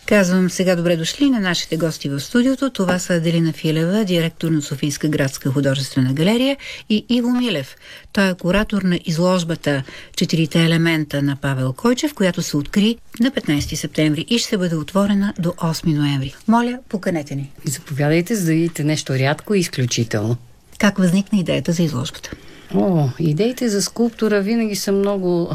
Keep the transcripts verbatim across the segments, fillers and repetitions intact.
Казвам сега добре дошли на нашите гости в студиото. Това са Аделина Филева, директор на Софийска градска художествена галерия, и Иво Милев. Той е куратор на изложбата "Четирите елемента" на Павел Койчев, която се откри на петнайсети септември и ще бъде отворена до осми ноември. Моля, поканете ни. Заповядайте, за да видите нещо рядко и изключително. Как възникна идеята за изложбата? О, идеите за скулптура винаги са много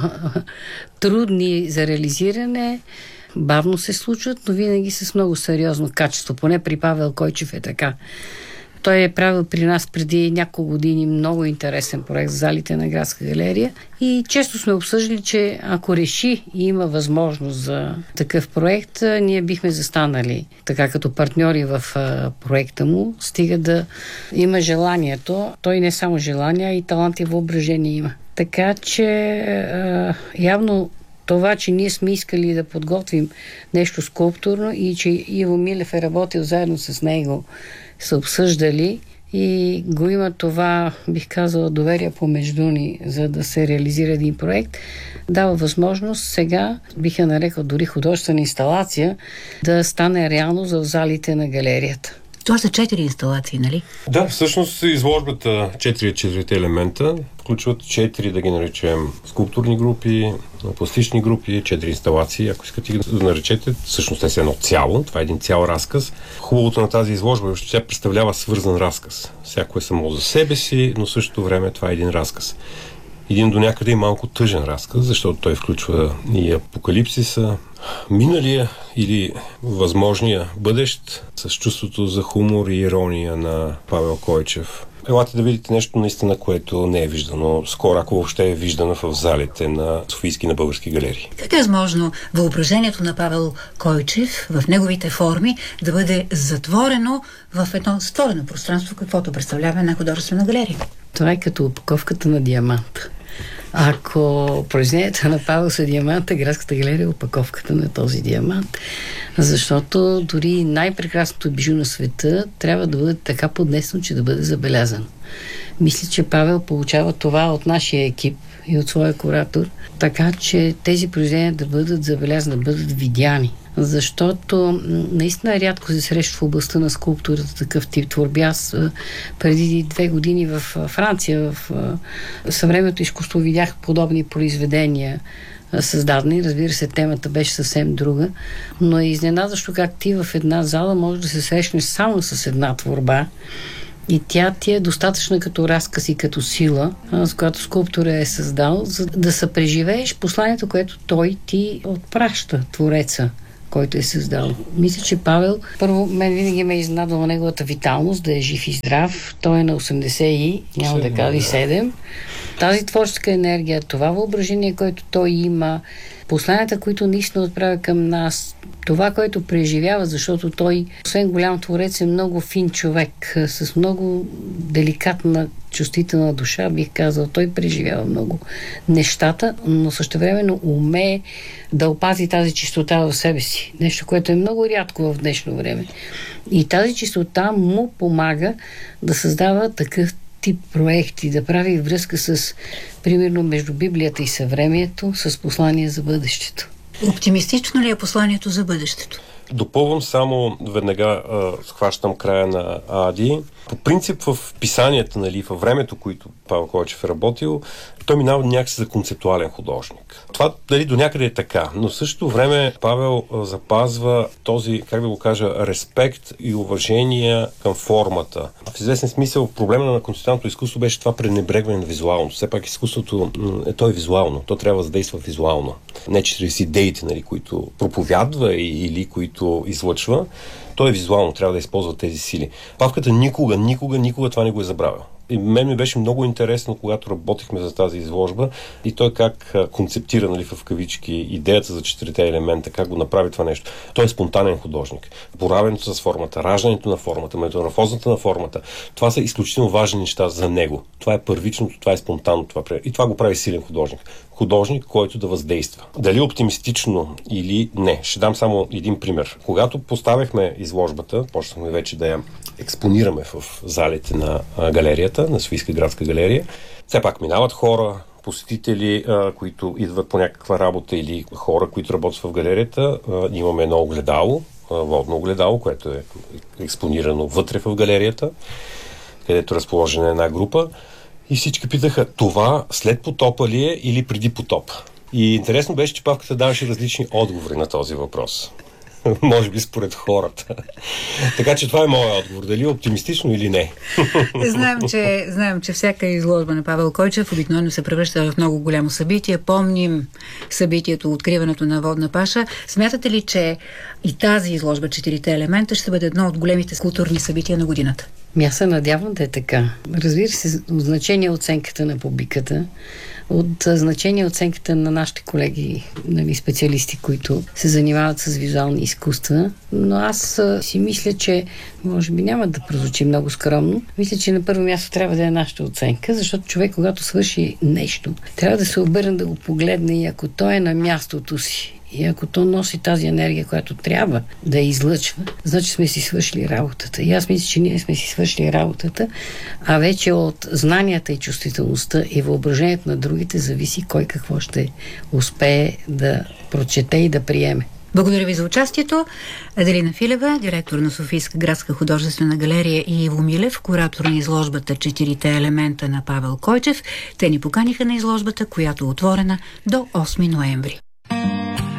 трудни за реализиране. Бавно се случват, но винаги с много сериозно качество. Поне при Павел Койчев е така. Той е правил при нас преди няколко години много интересен проект за залите на Градска галерия и често сме обсъждали, че ако реши и има възможност за такъв проект, ние бихме застанали така като партньори в а, проекта му, стига да има желанието. Той не само желания, а и талант и въображение има. Така че а, явно това, че ние сме искали да подготвим нещо скулптурно и че Иво Милев е работил заедно с него, са обсъждали и го има това, бих казала, доверие помежду ни, за да се реализира един проект, дава възможност сега, бих я нарекал дори художествена инсталация, да стане реално за залите на галерията. Това са четири инсталации, нали? Да, всъщност изложбата четири четирите елемента включват четири, да ги наречем, скулптурни групи, пластични групи, четири инсталации, ако искате да наречете. Всъщност те са едно цяло, това е един цял разказ. Хубавото на тази изложба е, че тя представлява свързан разказ. Всяко е само за себе си, но в същото време това е един разказ. Един до някъде и малко тъжен разказ, защото той включва и апокалипсиса, миналия или възможния бъдещ, с чувството за хумор и ирония на Павел Койчев. Елате да видите нещо наистина, което не е виждано скоро, ако въобще е виждано в залите на софийски, на български галерии. Как е възможно въображението на Павел Койчев в неговите форми да бъде затворено в едно затворено пространство, каквото представлява една художествена галерия? Това е като опаковката на диамант. Ако произведението на Павел са диаманта, Градската галерия е опаковката на този диамант. Защото дори най-прекрасното бижу на света трябва да бъде така поднесено, че да бъде забелязано. Мисля, че Павел получава това от нашия екип и от своя куратор, така че тези произведения да бъдат забелязани, да бъдат видяни. Защото наистина рядко се среща в областта на скулптурата такъв тип творби. Аз преди две години в Франция, в съвременното изкуство, видях подобни произведения създадени. Разбира се, темата беше съвсем друга, но е изненадващо как ти в една зала можеш да се срещнеш само с една творба и тя ти е достатъчна като разказ и като сила, с която скулптора е създал, за да съпреживееш посланието, което той ти отпраща, твореца, който е създал. Мисля, че Павел, първо, мен винаги ме е изненадвала неговата виталност, да е жив и здрав. Той е на осемдесет и, няма да кажа и седем. Тази творческа енергия, това въображение, което той има, посланията, които наистина отправя към нас, това, което преживява, защото той, освен голям творец, е много фин човек, с много деликатна, чувствителна душа, бих казал. Той преживява много нещата, но същевременно умее да опази тази чистота в себе си. Нещо, което е много рядко в днешно време. И тази чистота му помага да създава такъв тип проекти, да прави връзка с, примерно, между Библията и съвремието, с послание за бъдещето. Оптимистично ли е посланието за бъдещето? Допълвам само, веднага а, схващам края на Ади. По принцип в писанията, нали, във времето, което Павел Койчев е работил, той минава някакси за концептуален художник. Това дали до някъде е така, но в същото време Павел а, запазва този, как да го кажа, респект и уважение към формата. В известен смисъл проблема на концептуалното изкуство беше това пренебрегване на визуално. Все пак изкуството е то е визуално, то трябва да задейства визуално. Не чрез идеите, нали, които проповядва или които излъчва, то е визуално, трябва да използва тези сили. Павката никога, никога, никога това не го е забравил. И мен ми беше много интересно, когато работихме за тази изложба и той как концептира, нали, в кавички, идеята за четирите елемента, как го направи това нещо. Той е спонтанен художник. Боравенето с формата, раждането на формата, метаморфозата на формата, това са изключително важни неща за него. Това е първичното, това е спонтанно. Това и това го прави силен художник. Художник, който да въздейства. Дали оптимистично или не. Ще дам само един пример. Когато поставяхме изложбата, почнахме вече да я експонираме в залите на галерията, на Софийска градска галерия, все пак минават хора, посетители, а, които идват по някаква работа или хора, които работят в галерията. А, имаме едно огледало, а, водно огледало, което е експонирано вътре в галерията, където е разположена една група. И всички питаха, това след потопа ли е или преди потопа? И интересно беше, че Павката даваше различни отговори на този въпрос. Може би според хората. Така че това е моят отговор. Дали е оптимистично или не? Знаем, че, знаем, че всяка изложба на Павел Койчев обикновено се превръща в много голямо събитие. Помним събитието, откриването на Водна паша. Смятате ли, че и тази изложба, четирите елемента, ще бъде едно от големите културни събития на годината? Аз се надявам да е така. Разбира се, от значение оценката на публиката, от значение оценката на нашите колеги, нали, специалисти, които се занимават с визуални изкуства. Но аз а, си мисля, че може би няма да прозвучи много скромно. Мисля, че на първо място трябва да е нашата оценка, защото човек, когато свърши нещо, трябва да се обърне да го погледне и ако той е на мястото си, и ако то носи тази енергия, която трябва да излъчва, значи сме си свършили работата. И аз мисля, че ние сме си свършили работата, а вече от знанията и чувствителността и въображението на другите зависи кой какво ще успее да прочете и да приеме. Благодаря ви за участието. Аделина Филева, директор на Софийска градска художествена галерия, и Иво Милев, куратор на изложбата «Четирите елемента» на Павел Койчев. Те ни поканиха на изложбата, която е отворена до осми ноември.